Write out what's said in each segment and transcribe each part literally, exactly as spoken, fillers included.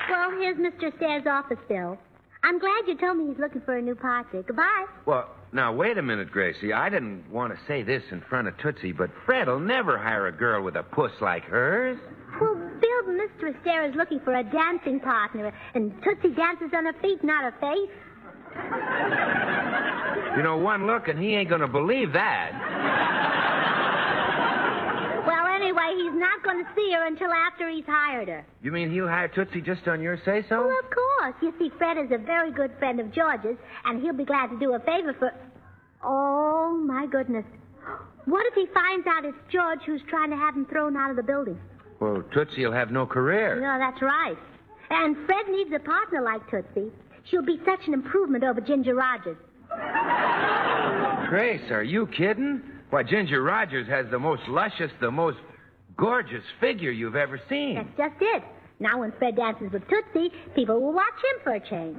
Well, here's Mister Stairs' office bill. I'm glad you told me he's looking for a new partner. Goodbye. Well, now, wait a minute, Gracie. I didn't want to say this in front of Tootsie, but Fred'll never hire a girl with a puss like hers. Well, Bill, Mister Astaire is looking for a dancing partner, and Tootsie dances on her feet, not her face. You know, one look and he ain't going to believe that. Well, anyway, he's not going to see her until after he's hired her. You mean he'll hire Tootsie just on your say-so? Well, of course. You see, Fred is a very good friend of George's, and he'll be glad to do a favor for... Oh, my goodness. What if he finds out it's George who's trying to have him thrown out of the building? Well, Tootsie'll have no career. No, that's right. And Fred needs a partner like Tootsie. She'll be such an improvement over Ginger Rogers. Grace, are you kidding? Why, Ginger Rogers has the most luscious, the most gorgeous figure you've ever seen. That's just it. Now when Fred dances with Tootsie, people will watch him for a change.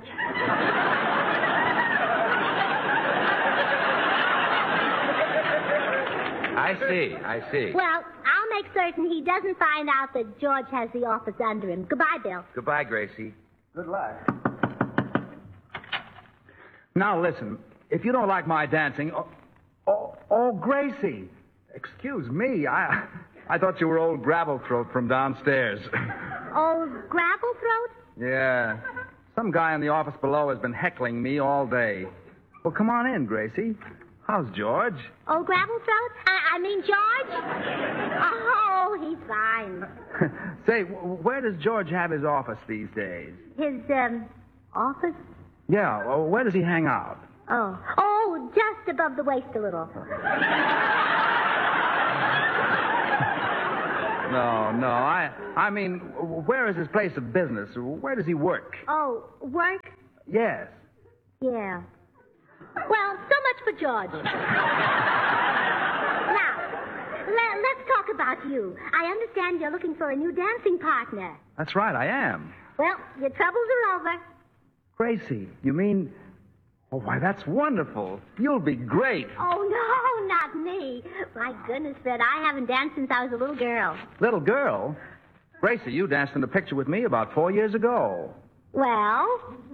I see, I see. Well, I'll make certain he doesn't find out that George has the office under him. Goodbye, Bill. Goodbye, Gracie. Good luck. Now, listen. If you don't like my dancing... Oh, oh, oh Gracie. Excuse me. I I thought you were old Gravelthroat from downstairs. Old Gravelthroat? Yeah. Some guy in the office below has been heckling me all day. Well, come on in, Gracie. How's George? Old Gravelthroat? I, I mean George? Oh, he's fine. Say, w- where does George have his office these days? His, um, office? Yeah, well, where does he hang out? Oh. Oh, just above the waist a little. No, no, I I mean, where is his place of business? Where does he work? Oh, work? Yes. Yeah. Well, so much for George. Now, le- let's talk about you. I understand you're looking for a new dancing partner. That's right, I am. Well, your troubles are over. Gracie, you mean... Oh, why, that's wonderful. You'll be great. Oh, no, not me. My goodness, Fred, I haven't danced since I was a little girl. Little girl? Gracie, you danced in a picture with me about four years ago. Well?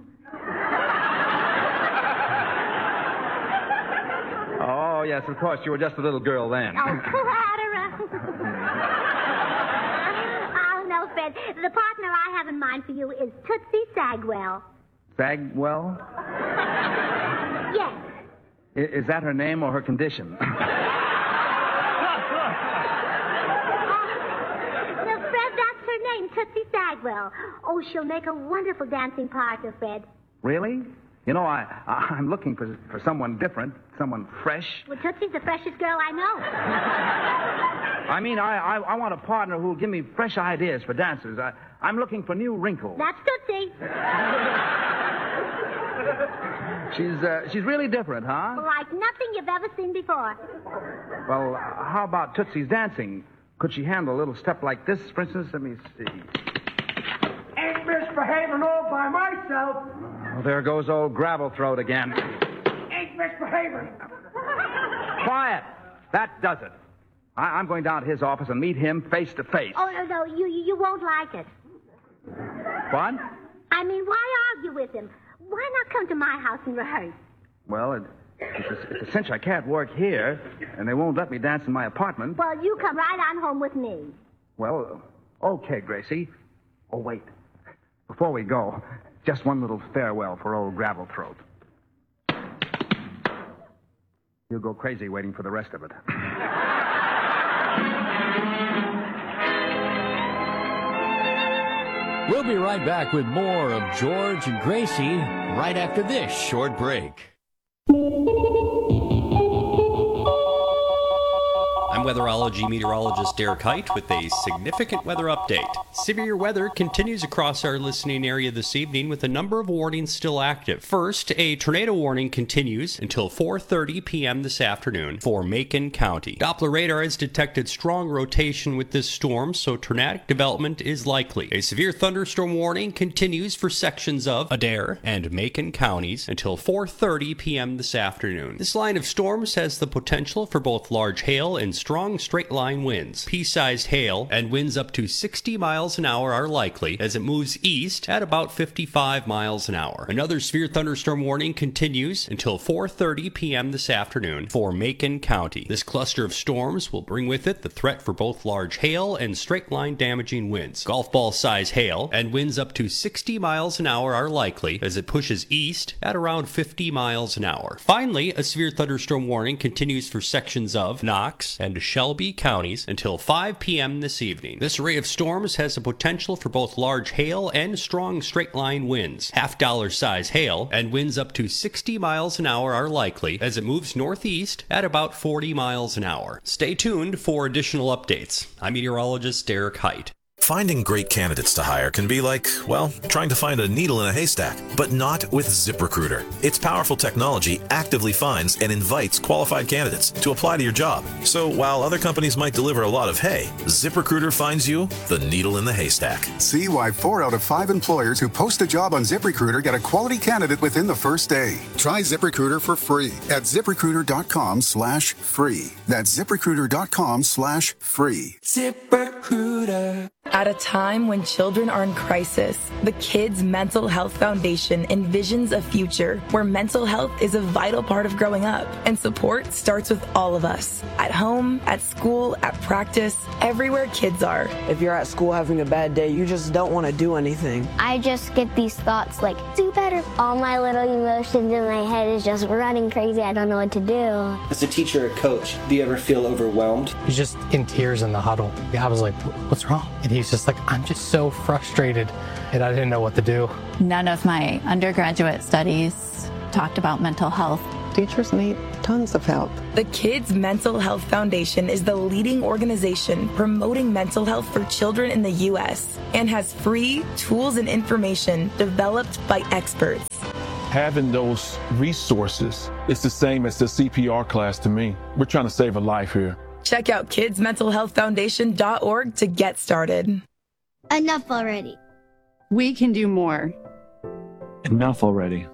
Oh, yes, of course, you were just a little girl then. Oh, Clara. Oh, no, Fred. The partner I have in mind for you is Tootsie Sagwell. Sagwell? Yes. I- is that her name or her condition? Oh, no, Fred, that's her name, Tootsie Sagwell. Oh, she'll make a wonderful dancing partner, Fred. Really? You know, I, I, I'm looking for, for someone different, someone fresh. Well, Tootsie's the freshest girl I know. I mean, I, I, I want a partner who'll give me fresh ideas for dancers. I, I'm looking for new wrinkles. That's Tootsie. She's, uh, she's really different, huh? Like nothing you've ever seen before. Well, uh, how about Tootsie's dancing? Could she handle a little step like this, for instance? Let me see. Ain't misbehaving all by myself. Oh, there goes old Gravelthroat again. Ain't misbehaving. Quiet. That does it. I, I'm going down to his office and meet him face to face. Oh, no, no, you, you you won't like it. What? I mean, why argue with him? Why not come to my house and rehearse? Well, it, it's, a, it's a cinch I can't work here, and they won't let me dance in my apartment. Well, you come right on home with me. Well, okay, Gracie. Oh, wait. Before we go, just one little farewell for old Gravelthroat. You'll go crazy waiting for the rest of it. We'll be right back with more of George and Gracie right after this short break. I'm weatherology meteorologist Derek Height with a significant weather update. Severe weather continues across our listening area this evening with a number of warnings still active. First, a tornado warning continues until four thirty p.m. this afternoon for Macon County. Doppler radar has detected strong rotation with this storm, so tornadic development is likely. A severe thunderstorm warning continues for sections of Adair and Macon counties until four thirty p.m. this afternoon. This line of storms has the potential for both large hail and strong strong straight-line winds. Pea-sized hail and winds up to sixty miles an hour are likely as it moves east at about fifty-five miles an hour. Another severe thunderstorm warning continues until four thirty p.m. this afternoon for Macon County. This cluster of storms will bring with it the threat for both large hail and straight-line damaging winds. Golf ball-size hail and winds up to sixty miles an hour are likely as it pushes east at around fifty miles an hour. Finally, a severe thunderstorm warning continues for sections of Knox and Shelby counties until five p.m. this evening. This array of storms has the potential for both large hail and strong straight-line winds. Half-dollar size hail and winds up to sixty miles an hour are likely as it moves northeast at about forty miles an hour. Stay tuned for additional updates. I'm meteorologist Derek Height. Finding great candidates to hire can be like, well, trying to find a needle in a haystack, but not with ZipRecruiter. Its powerful technology actively finds and invites qualified candidates to apply to your job. So while other companies might deliver a lot of hay, ZipRecruiter finds you the needle in the haystack. See why four out of five employers who post a job on ZipRecruiter get a quality candidate within the first day. Try ZipRecruiter for free at ZipRecruiter.com slash free. That's ZipRecruiter.com slash free. ZipRecruiter. At a time when children are in crisis, the Kids Mental Health Foundation envisions a future where mental health is a vital part of growing up, and support starts with all of us. At home, at school, at practice, everywhere kids are. If you're at school having a bad day, you just don't want to do anything. I just get these thoughts like, do better. All my little emotions in my head is just running crazy. I don't know what to do. As a teacher or coach, do you ever feel overwhelmed? He's just in tears in the huddle. I was like, what's wrong? And he's just like, I'm just so frustrated, and I didn't know what to do. None of my undergraduate studies talked about mental health. Teachers need tons of help. The Kids Mental Health Foundation is the leading organization promoting mental health for children in the U S and has free tools and information developed by experts. Having those resources is the same as the C P R class to me. We're trying to save a life here. Check out kids mental health foundation dot org to get started. Enough already. We can do more. Enough already.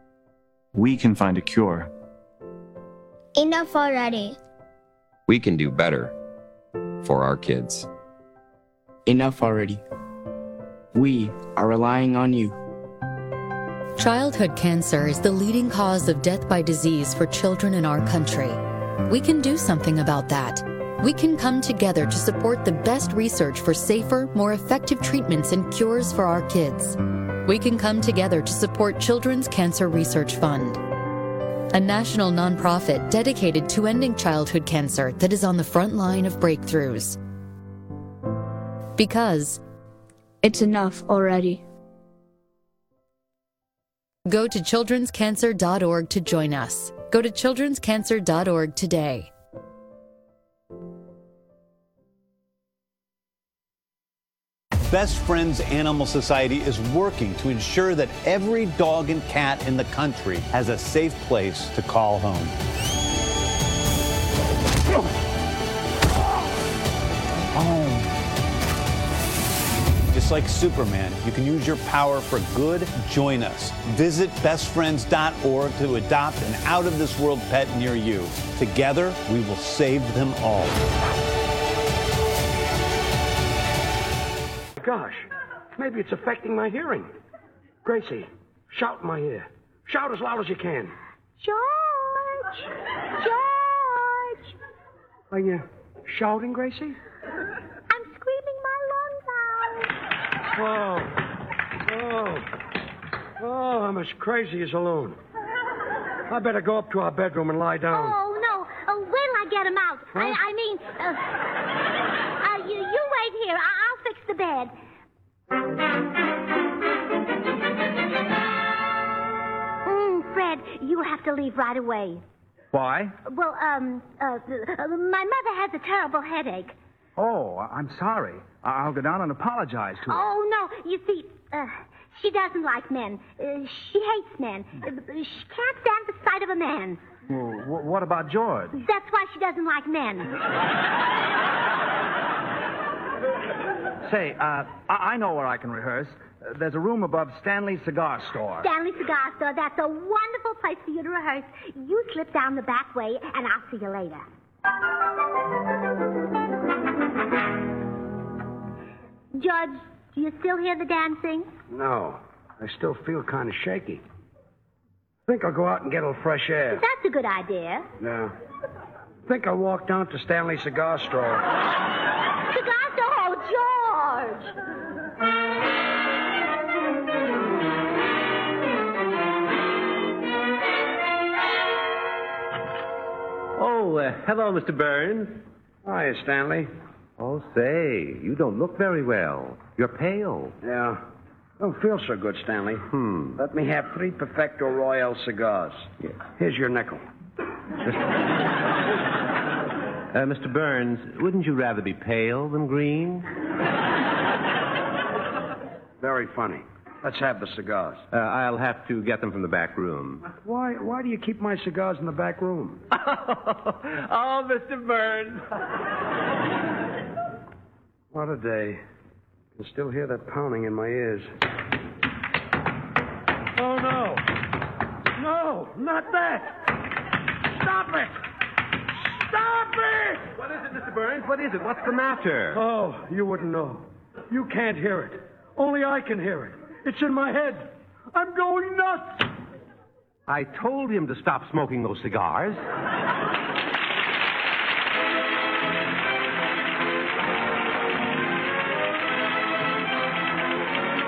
We can find a cure. Enough already. We can do better for our kids. Enough already. We are relying on you. Childhood cancer is the leading cause of death by disease for children in our country. We can do something about that. We can come together to support the best research for safer, more effective treatments and cures for our kids. We can come together to support Children's Cancer Research Fund, a national nonprofit dedicated to ending childhood cancer that is on the front line of breakthroughs. Because it's enough already. Go to children's cancer dot org to join us. Go to children's cancer dot org today. Best Friends Animal Society is working to ensure that every dog and cat in the country has a safe place to call home. Home. Just like Superman, you can use your power for good. Join us. Visit best friends dot org to adopt an out-of-this-world pet near you. Together, we will save them all. Gosh, maybe it's affecting my hearing. Gracie, shout in my ear. Shout as loud as you can. George! George! Are you shouting, Gracie? I'm screaming my lungs out. Oh, oh, oh, I'm as crazy as a loon. I better go up to our bedroom and lie down. Oh, no. Oh, wait till I get him out. Huh? I, I mean, uh, uh, you, you wait here. I, I'll fix the bed. Mm, Fred, you have to leave right away. Why? Well, um, uh, uh, my mother has a terrible headache. Oh, I'm sorry. I'll go down and apologize to her. Oh, no. You see, uh, she doesn't like men. Uh, she hates men. Uh, she can't stand the sight of a man. Well, wh- what about George? That's why she doesn't like men. Say, uh, I-, I know where I can rehearse. Uh, there's a room above Stanley's Cigar Store. Stanley Cigar Store. That's a wonderful place for you to rehearse. You slip down the back way, and I'll see you later. George, do you still hear the dancing? No. I still feel kind of shaky. Think I'll go out and get a little fresh air. That's a good idea. Yeah. Think I'll walk down to Stanley Cigar Store. Cigar store? Oh, George! Oh, uh, hello, Mister Burns. Hiya, Stanley. Oh, say, you don't look very well. You're pale. Yeah. Don't feel so good, Stanley. Hmm. Let me have three Perfecto Royale cigars. Yes. Here's your nickel. Uh, Mister Burns, wouldn't you rather be pale than green? Very funny. Let's have the cigars. Uh, I'll have to get them from the back room. Why Why do you keep my cigars in the back room? Oh, Mister Burns. What a day. I can still hear that pounding in my ears. Oh, no. No, not that. Stop it. Stop it! What is it, Mister Burns? What is it? What's the matter? Oh, you wouldn't know. You can't hear it. Only I can hear it. It's in my head. I'm going nuts. I told him to stop smoking those cigars.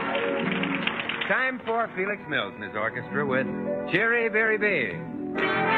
Time for Felix Mills and his orchestra with Cherry Berry Big.